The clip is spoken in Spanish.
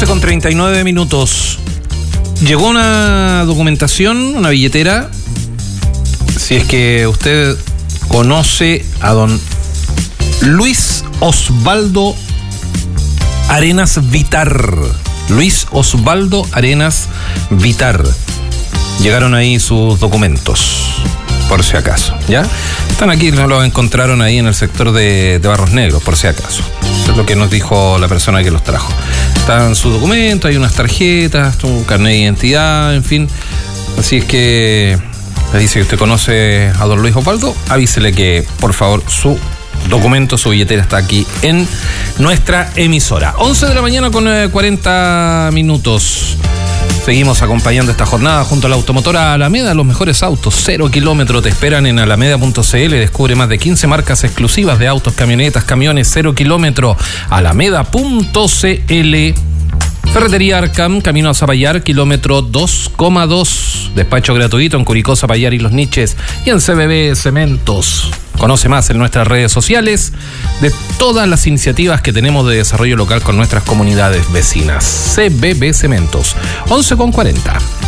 11:39. Llegó una documentación, una billetera. Si es que usted conoce a don Luis Osvaldo Arenas Vitar. Luis Osvaldo Arenas Vitar. Llegaron ahí sus documentos, por si acaso, ¿ya? Están aquí, no los encontraron ahí en el sector de Barros Negros, por si acaso. Eso es lo que nos dijo la persona que los trajo. Están sus documentos, hay unas tarjetas, un carnet de identidad, en fin. Así es que le dice que usted conoce a don Luis Osvaldo, avísele que, por favor, su documento, su billetera está aquí en nuestra emisora. 11:40 a.m. Seguimos acompañando esta jornada junto a la automotora Alameda. Los mejores autos, 0 kilómetros, te esperan en alameda.cl. Descubre más de 15 marcas exclusivas de autos, camionetas, camiones, 0 kilómetros. Alameda.cl. Ferretería Arcam, camino a Zapallar, kilómetro 2,2. Despacho gratuito en Curicó, Zapallar y Los Niches. Y en CBB Cementos. Conoce más en nuestras redes sociales de todas las iniciativas que tenemos de desarrollo local con nuestras comunidades vecinas. CBB Cementos, 11:40.